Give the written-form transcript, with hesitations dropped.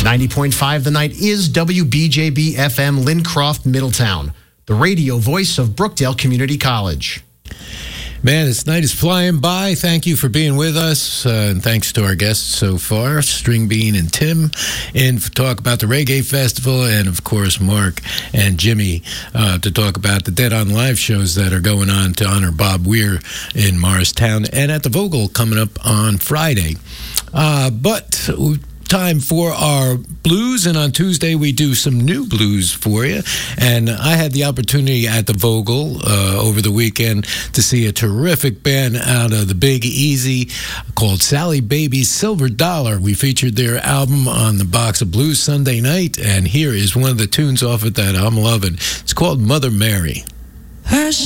90.5 The Night is WBJB FM Lincroft, Middletown, the radio voice of Brookdale Community College. Man, this night is flying by. Thank you for being with us. And thanks to our guests so far, String Bean and Tim, and to talk about the Reggae Festival, and of course, Mark and Jimmy to talk about the Dead on Live shows that are going on to honor Bob Weir in Morristown and at the Vogel coming up on Friday. But time for our blues, and on Tuesday we do some new blues for you. And I had the opportunity at the Vogel over the weekend to see a terrific band out of the Big Easy called Sally Baby's Silver Dollar. We featured their album on the Box of Blues Sunday night, and here is one of the tunes off it that I'm loving. It's called Mother Mary.